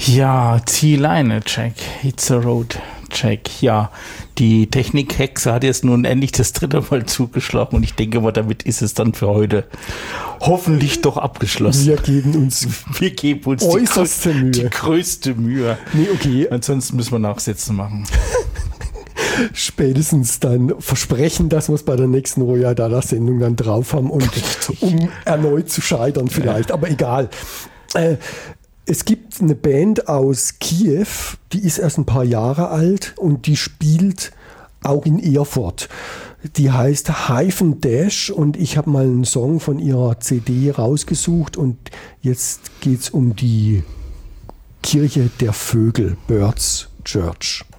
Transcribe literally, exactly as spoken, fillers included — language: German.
Ja, zieh Leine, Jack. It's a road, Jack. Ja, die Technikhexe hat jetzt nun endlich das dritte Mal zugeschlagen und ich denke mal, damit ist es dann für heute hoffentlich doch abgeschlossen. Wir geben uns, wir geben uns äußerste die, Mühe. die größte Mühe. Nee, okay. Ansonsten müssen wir Nachsätzen machen. Spätestens dann versprechen, dass wir es bei der nächsten Royal Dada Sendung dann drauf haben und um erneut zu scheitern vielleicht, ja. Aber egal. Äh, es gibt eine Band aus Kiew, die ist erst ein paar Jahre alt und die spielt auch in Erfurt. Die heißt Hyphen Dash und ich habe mal einen Song von ihrer C D rausgesucht und jetzt geht es um die Kirche der Vögel, Birds Church.